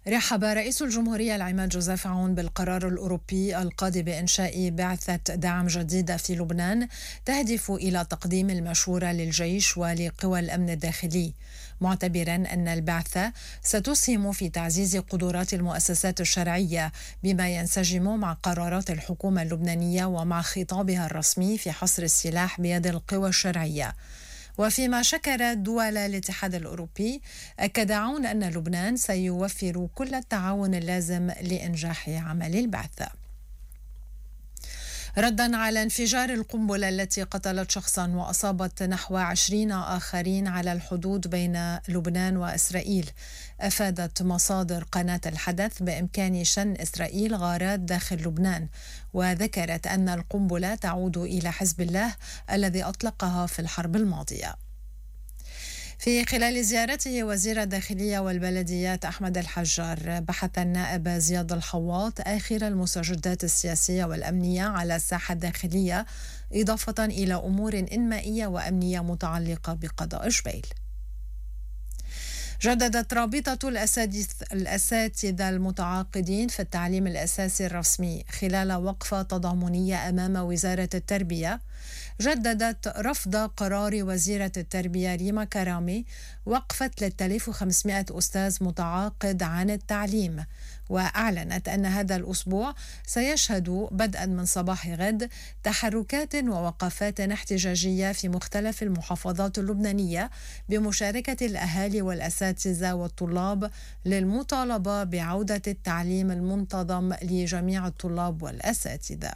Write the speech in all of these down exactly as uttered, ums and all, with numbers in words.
رحب رئيس الجمهورية العماد جوزيف عون بالقرار الأوروبي القاضي بإنشاء بعثة دعم جديدة في لبنان تهدف إلى تقديم المشورة للجيش ولقوى الأمن الداخلي، معتبرا أن البعثة ستسهم في تعزيز قدرات المؤسسات الشرعية بما ينسجم مع قرارات الحكومة اللبنانية ومع خطابها الرسمي في حصر السلاح بيد القوى الشرعية. وفيما شكر دول الاتحاد الأوروبي، أكد عون أن لبنان سيوفر كل التعاون اللازم لإنجاح عمل البعثة. ردا على انفجار القنبلة التي قتلت شخصا وأصابت نحو عشرين آخرين على الحدود بين لبنان وإسرائيل، أفادت مصادر قناة الحدث بإمكان شن إسرائيل غارات داخل لبنان، وذكرت أن القنبلة تعود إلى حزب الله الذي أطلقها في الحرب الماضية. في خلال زيارته وزير الداخلية والبلديات أحمد الحجار، بحث النائب زياد الحواط آخر المستجدات السياسية والأمنية على الساحة الداخلية، إضافة إلى أمور إنمائية وأمنية متعلقة بقضاء جبيل. جددت رابطة الأساتذة المتعاقدين في التعليم الأساسي الرسمي خلال وقفة تضامنية أمام وزارة التربية، جددت رفض قرار وزيرة التربية ريما كرامي وقفة ثلاثة آلاف وخمسمائة أستاذ متعاقد عن التعليم، وأعلنت أن هذا الأسبوع سيشهد بدءا من صباح غد تحركات ووقفات احتجاجية في مختلف المحافظات اللبنانية بمشاركة الأهالي والأساتذة والطلاب للمطالبة بعودة التعليم المنتظم لجميع الطلاب والأساتذة.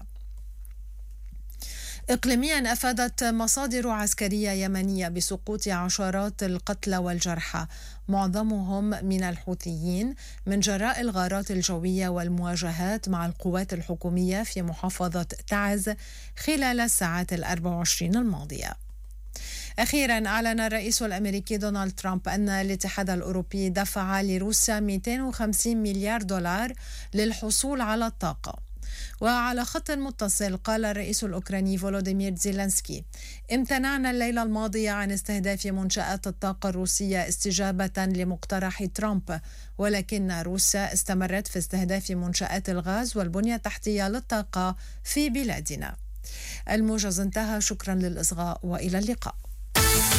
إقليميا، أفادت مصادر عسكرية يمنية بسقوط عشرات القتلى والجرحى معظمهم من الحوثيين من جراء الغارات الجوية والمواجهات مع القوات الحكومية في محافظة تعز خلال الساعات الأربع وعشرين الماضية. أخيرا، أعلن الرئيس الأمريكي دونالد ترامب أن الاتحاد الأوروبي دفع لروسيا مئتين وخمسين مليار دولار للحصول على الطاقة. وعلى خط متصل، قال الرئيس الأوكراني فولوديمير زيلينسكي: امتنعنا الليلة الماضية عن استهداف منشآت الطاقة الروسية استجابة لمقترح ترامب، ولكن روسيا استمرت في استهداف منشآت الغاز والبنية التحتية للطاقة في بلادنا. الموجز انتهى، شكرا للإصغاء وإلى اللقاء.